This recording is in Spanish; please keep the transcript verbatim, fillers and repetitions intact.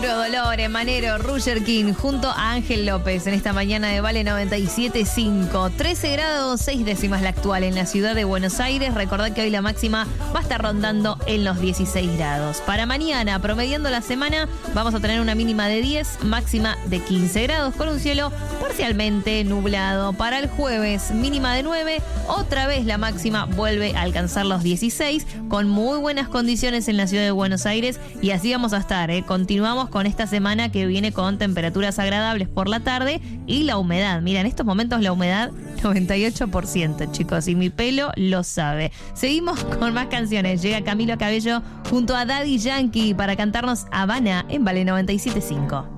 Mauro, Dolores, Manero, Roger King, junto a Ángel López en esta mañana de Vale noventa y siete punto cinco. trece grados, seis décimas la actual en la ciudad de Buenos Aires. Recordad que hoy la máxima va a estar rondando en los dieciséis grados. Para mañana, promediando la semana, vamos a tener una mínima de diez, máxima de quince grados, con un cielo parcialmente nublado. Para el jueves, mínima de nueve, otra vez la máxima vuelve a alcanzar los dieciséis, con muy buenas condiciones en la ciudad de Buenos Aires, y así vamos a estar, ¿eh? Continuamos con esta semana que viene con temperaturas agradables por la tarde y la humedad. Mira, en estos momentos la humedad noventa y ocho por ciento, chicos, y mi pelo lo sabe. Seguimos con más canciones. Llega Camilo Cabello junto a Daddy Yankee para cantarnos Habana en Vale noventa y siete punto cinco.